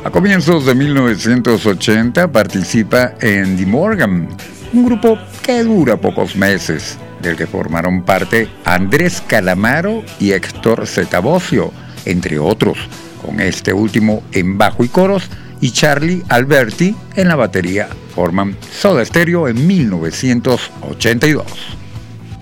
A comienzos de 1980 participa en The Morgan, un grupo que dura pocos meses, del que formaron parte Andrés Calamaro y Héctor Zetabocio, entre otros, con este último en bajo y coros, y Charlie Alberti en la batería. Forman Soda Stereo en 1982.